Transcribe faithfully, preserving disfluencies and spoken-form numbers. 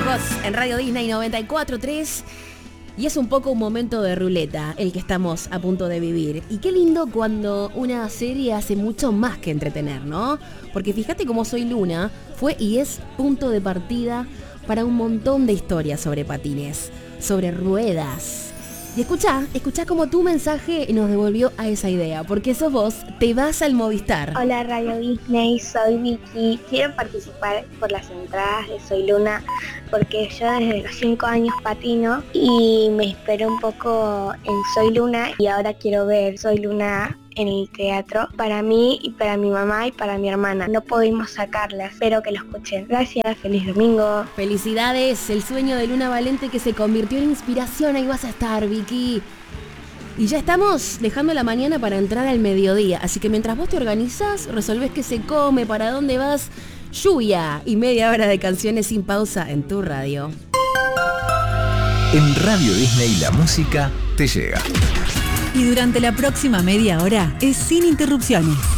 Voz en Radio Disney noventa y cuatro punto tres. Y es un poco un momento de ruleta el que estamos a punto de vivir. Y qué lindo cuando una serie hace mucho más que entretener, ¿no? Porque fíjate cómo Soy Luna fue y es punto de partida para un montón de historias sobre patines, sobre ruedas. Y escuchá, escuchá como tu mensaje nos devolvió a esa idea, porque sos vos, te vas al Movistar. Hola Radio Disney, soy Vicky. Quiero participar por las entradas de Soy Luna porque yo desde los cinco años patino y me inspiré un poco en Soy Luna y ahora quiero ver Soy Luna en el teatro para mí y para mi mamá y para mi hermana. No pudimos sacarla, espero que lo escuchen. Gracias, feliz domingo. Felicidades, el sueño de Luna Valente que se convirtió en inspiración. Ahí vas a estar, Vicky. Y ya estamos dejando la mañana para entrar al mediodía, así que mientras vos te organizás, resolvés qué se come, para dónde vas, lluvia y media hora de canciones sin pausa en tu radio. En Radio Disney la música te llega. Y durante la próxima media hora es sin interrupciones.